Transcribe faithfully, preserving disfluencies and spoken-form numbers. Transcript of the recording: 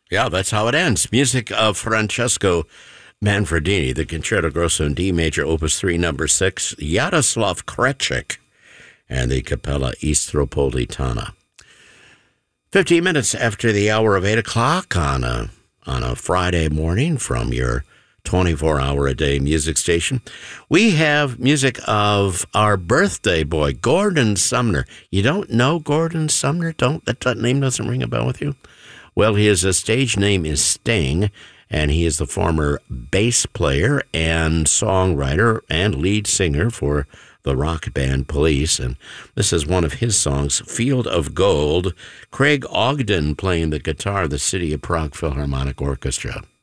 Yeah, that's how it ends. Music of Francesco Manfredini, the Concerto Grosso in D major, Opus three, number six, Yaroslav Krechik, and the Capella Istropolitana. Fifteen minutes after the hour of eight o'clock on a on a Friday morning from your twenty-four hour a day music station, we have music of our birthday boy, Gordon Sumner. You don't know Gordon Sumner? Don't that, that name doesn't ring a bell with you? Well, his uh, stage name is Sting, and he is the former bass player and songwriter and lead singer for the rock band Police, and this is one of his songs, Field of Gold. Craig Ogden playing the guitar, the City of Prague Philharmonic Orchestra.